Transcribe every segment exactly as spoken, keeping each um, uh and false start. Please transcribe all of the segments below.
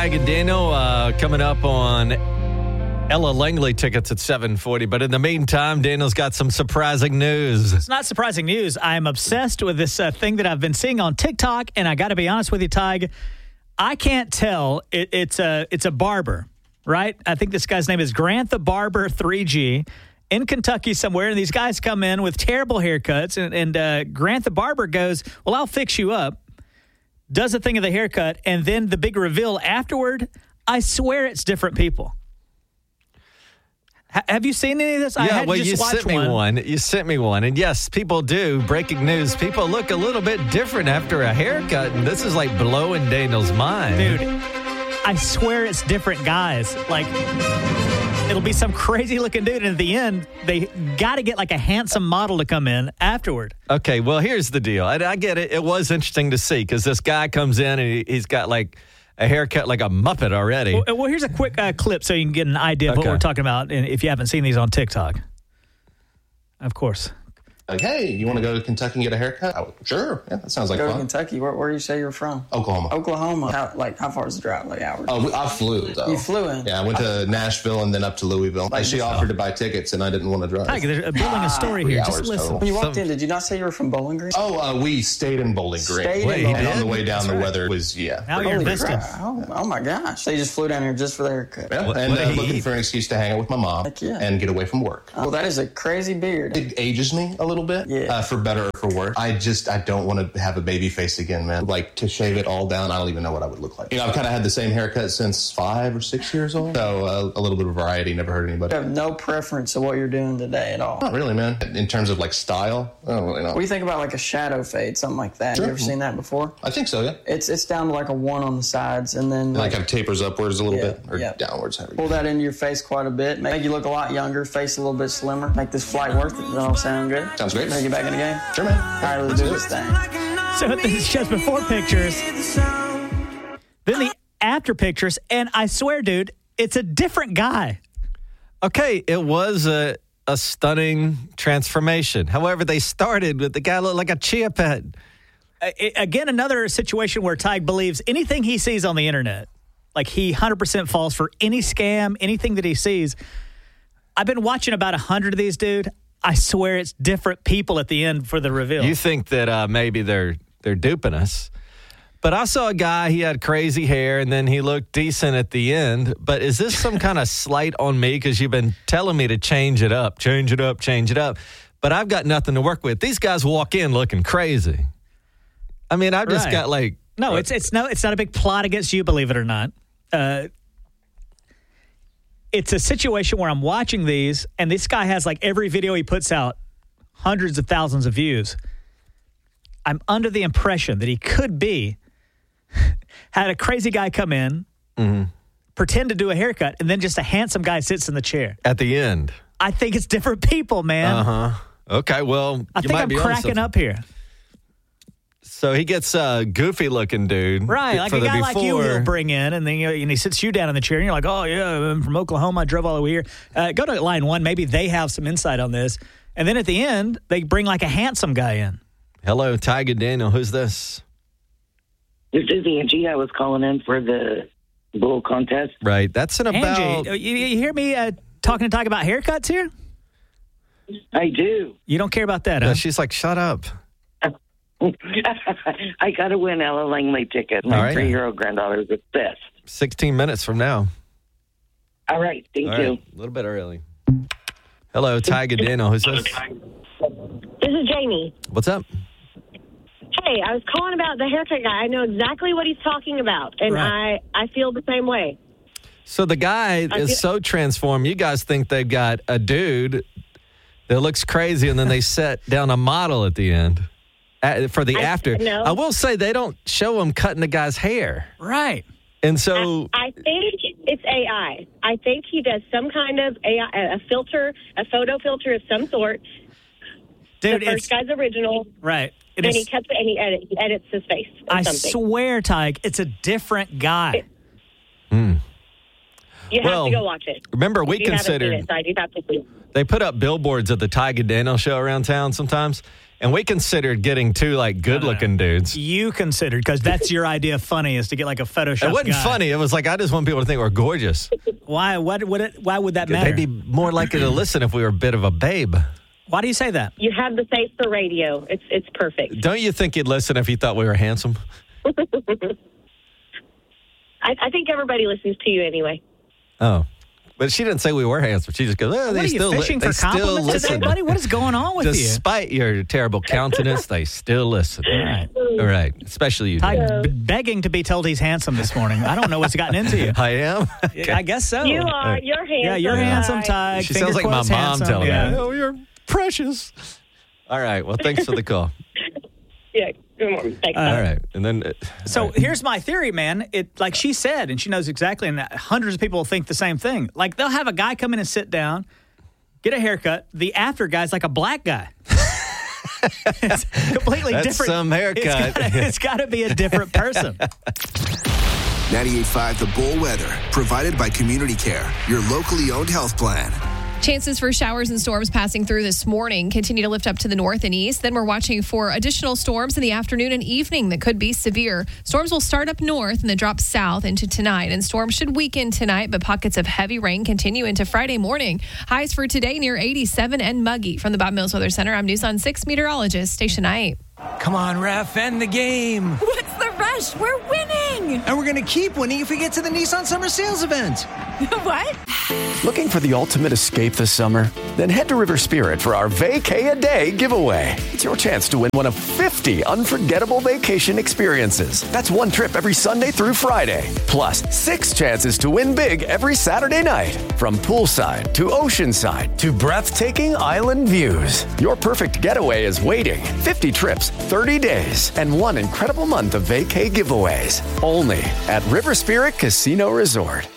Tig and Daniel uh, coming up on Ella Langley tickets at seven forty. But in the meantime, Daniel's got some surprising news. It's not surprising news. I'm obsessed with this uh, thing that I've been seeing on TikTok, and I got to be honest with you, Tig, I can't tell. It, it's a it's a barber, right? I think this guy's name is Grant the Barber three G in Kentucky somewhere, and these guys come in with terrible haircuts, and, and uh, Grant the Barber goes, well, I'll fix you up, does a thing of the haircut, and then the big reveal afterward, I swear it's different people. Have you seen any of this? Yeah, I had well, to just you watch sent me one. one. You sent me one. And yes, people do. Breaking news. People look a little bit different after a haircut. And this is like blowing Daniel's mind. Dude, I swear it's different guys. Like, it'll be some crazy looking dude. And at the end, they got to get like a handsome model to come in afterward. Okay, well, here's the deal. I, I get it. It was interesting to see because this guy comes in and he, he's got like a haircut like a Muppet already. Well, well here's a quick uh, clip so you can get an idea of Okay. what we're talking about, and if you haven't seen these on TikTok. Of course. Like, hey, you want to go to Kentucky and get a haircut? Oh, sure. Yeah, that sounds like Go to fun. Kentucky. Where, where do you say you're from? Oklahoma. Oklahoma. How, like, how far is the drive? Like hours? Oh, I flew, though. You flew in? Yeah, I went to Nashville and then up to Louisville. Like she this- offered to buy tickets, and I didn't want to drive. Tig, they're building a story Three here. hours Just listen. total. When you walked Some- in, did you not say you were from Bowling Green? Oh, uh, we stayed in Bowling Green. Stayed in Wait, Bowling he And Green. on the way down, That's the right. weather was, yeah. Now pretty you're Holy invested. crap. Oh, oh, my gosh. So you just flew down here just for the haircut? Yeah, What- and what uh, did he looking eat? for an excuse to hang out with my mom Heck yeah. and get away from work. Well, that is a crazy beard. It ages me a little bit, Yeah. uh, for better or for worse. I just, I don't want to have a baby face again, man. Like, to shave it all down, I don't even know what I would look like. You know, I've kind of had the same haircut since five or six years old. So uh, a little bit of variety never hurt anybody. You have no preference of what you're doing today at all. Not really, man. In terms of, like, style, I don't really know. What do you think about like a shadow fade, something like that? Sure. You ever seen that before? I think so, yeah. It's it's down to like a one on the sides, and then Like, like, kind of tapers upwards a little Yeah, bit, or yeah. downwards. However you- pull that into your face quite a bit, make you look a lot younger, face a little bit slimmer, make this flight worth it. Does that all sound good? Sounds great. Ready to get back in the game? Sure, man. All right, let's do this thing. So this is just before pictures, then the after pictures, and I swear, dude, it's a different guy. Okay, it was a, a stunning transformation. However, they started with the guy looked like a chia pet. Uh, I- again, another situation where Tig believes anything he sees on the internet. Like, he one hundred percent falls for any scam, anything that he sees. I've been watching about one hundred of these, dude. I swear it's different people at the end for the reveal. You think that uh, maybe they're they're duping us. But I saw a guy, he had crazy hair, and then he looked decent at the end. But is this some kind of slight on me? Because you've been telling me to change it up, change it up, change it up. But I've got nothing to work with. These guys walk in looking crazy. I mean, I've just Right. got like... No, it's it's no, it's not a big plot against you, believe it or not. Uh, it's a situation where I'm watching these, and this guy has like every video he puts out, hundreds of thousands of views. I'm under the impression that he could be had a crazy guy come in, Mm-hmm. pretend to do a haircut, and then just a handsome guy sits in the chair. At the end. I think it's different people, man. Uh-huh. Okay, well, I you think might I'm be onto cracking something. up here. So he gets a goofy-looking dude. Right, like for a the guy like you before. he'll bring in, and then you know, and he sits you down in the chair, and you're like, oh, yeah, I'm from Oklahoma. I drove all the way here. Uh, go to line one. Maybe they have some insight on this. And then at the end, they bring like a handsome guy in. Hello, Tig and Daniel. Who's this? This is Angie. I was calling in for the bull contest. Right, that's in about... Angie, you, you hear me uh, talking to Tig about haircuts here? I do. You don't care about that, Uh, huh? she's like, shut up. I got to win Ella Langley ticket. My All right. three-year-old granddaughter is obsessed. sixteen minutes from now. All right. Thank All you. right, a little bit early. Hello, Tig and Daniel. Who's this? This is Jamie. What's up? Hey, I was calling about the haircut guy. I know exactly what he's talking about, and Right. I, I feel the same way. So the guy I is feel- so transformed. You guys think they've got a dude that looks crazy, and then they set down a model at the end uh, for the I- after. no. I will say they don't show him cutting the guy's hair. Right. And so, I think it's A I. I think he does some kind of A I, a filter, a photo filter of some sort. Dude, the it's... first guy's original, Right. It and is- he cuts it and he, edit, he edits his face or I something. swear, Tig, it's a different guy. you have well, to go watch it. remember, we If you haven't seen considered... it, so you have to see it. They put up billboards at the Tig and Daniel show around town sometimes, And we considered getting two like good-looking dudes. You considered, because that's your idea of funny, is to get like a Photoshop It wasn't guy. funny. It was like I just want people to think we're gorgeous. Why? What would it? Why would that matter? They'd be more likely to listen if we were a bit of a babe. Why do you say that? You have the face for radio. It's it's perfect. Don't you think he'd listen if he thought we were handsome? I, I think everybody listens to you anyway. Oh. But she didn't say we were handsome. She just goes, oh, What they are you still li- fishing they for still compliments listen. today, buddy? What is going on with you? Despite your terrible countenance, they still listen. All right. All right. Especially you. I'm Dan. b- begging to be told he's handsome this morning. I don't know what's gotten into you. I am? Okay. I guess so. You are. You're handsome. Yeah, you're handsome, Ty. Ty. She Finger sounds like my quotes mom handsome. telling yeah. me, oh, you're precious. All right. Well, thanks for the call. Yeah. Good morning. Thanks. All right. And then. Uh, So all right. here's my theory, man. It like she said, and she knows exactly, and hundreds of people think the same thing. Like they'll have a guy come in and sit down, get a haircut. The after guy's like a black guy. It's completely That's different. some haircut. It's got to be a different person. ninety-eight point five The Bull Weather, provided by Community Care, your locally owned health plan. Chances for showers and storms passing through this morning continue to lift up to the north and east. Then we're watching for additional storms in the afternoon and evening that could be severe. Storms will start up north and then drop south into tonight. And storms should weaken tonight, but pockets of heavy rain continue into Friday morning. Highs for today near eighty-seven and muggy. From the Bob Mills Weather Center, I'm News on six meteorologist Station eight. Come on, ref, end the game. What's the rush? We're winning. And we're going to keep winning if we get to the Nissan Summer Sales Event. What? Looking for the ultimate escape this summer? Then head to River Spirit for our Vacay a Day giveaway. It's your chance to win one of fifty unforgettable vacation experiences. That's one trip every Sunday through Friday. Plus, six chances to win big every Saturday night. From poolside to oceanside to breathtaking island views. Your perfect getaway is waiting. fifty trips, thirty days, and one incredible month of vacay giveaways. Only at River Spirit Casino Resort.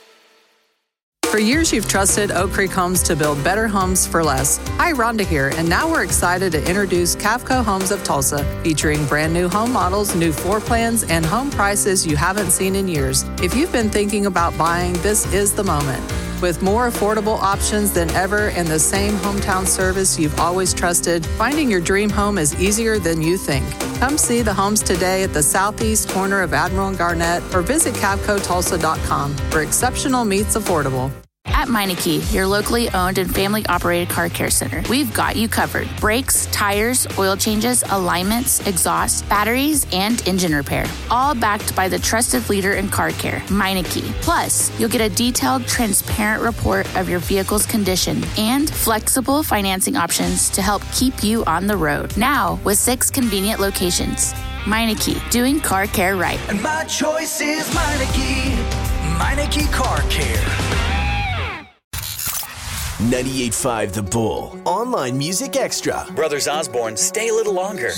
For years, you've trusted Oak Creek Homes to build better homes for less. Hi, Rhonda here, and now we're excited to introduce Cavco Homes of Tulsa, featuring brand new home models, new floor plans, and home prices you haven't seen in years. If you've been thinking about buying, this is the moment. With more affordable options than ever and the same hometown service you've always trusted, finding your dream home is easier than you think. Come see the homes today at the southeast corner of Admiral and Garnett or visit cavco tulsa dot com, where exceptional meets affordable. At Meineke, your locally owned and family-operated car care center, we've got you covered. Brakes, tires, oil changes, alignments, exhaust, batteries, and engine repair. All backed by the trusted leader in car care, Meineke. Plus, you'll get a detailed, transparent report of your vehicle's condition and flexible financing options to help keep you on the road. Now, with six convenient locations. Meineke, doing car care right. And my choice is Meineke. Meineke Car Care. ninety-eight point five The Bull. Online Music Extra. Brothers Osborne, stay a little longer.